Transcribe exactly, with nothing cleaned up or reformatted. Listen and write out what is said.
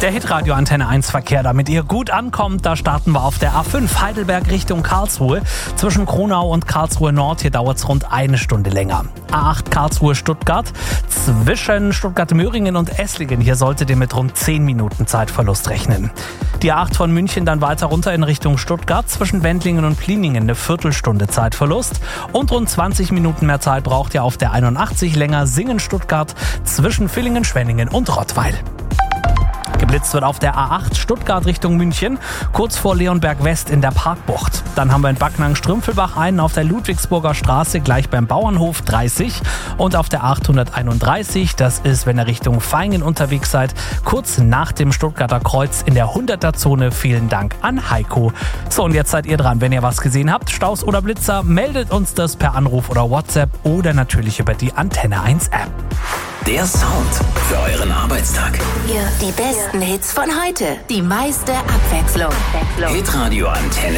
Der Hitradio Antenne eins Verkehr, damit ihr gut ankommt, da starten wir auf der A fünf Heidelberg Richtung Karlsruhe. Zwischen Kronau und Karlsruhe Nord, hier dauert es rund eine Stunde länger. A acht Karlsruhe Stuttgart, zwischen Stuttgart-Möhringen und Esslingen, hier solltet ihr mit rund zehn Minuten Zeitverlust rechnen. Die A acht von München dann weiter runter in Richtung Stuttgart, zwischen Wendlingen und Pliningen eine Viertelstunde Zeitverlust. Und rund zwanzig Minuten mehr Zeit braucht ihr auf der einundachtzig länger Singen-Stuttgart zwischen Villingen, Schwenningen und Rottweil. Geblitzt wird auf der A acht Stuttgart Richtung München, kurz vor Leonberg West in der Parkbucht. Dann haben wir in Backnang-Strümpfelbach einen auf der Ludwigsburger Straße, gleich beim Bauernhof dreißig. Und auf der achthunderteinunddreißig, das ist, wenn ihr Richtung Vaihingen unterwegs seid, kurz nach dem Stuttgarter Kreuz in der hunderter-Zone. Vielen Dank an Heiko. So, und jetzt seid ihr dran. Wenn ihr was gesehen habt, Staus oder Blitzer, meldet uns das per Anruf oder WhatsApp oder natürlich über die Antenne eins App. Der Sound für euren Arbeitstag. Hier die besten Hits von heute. Die meiste Abwechslung. Hitradio Antenne.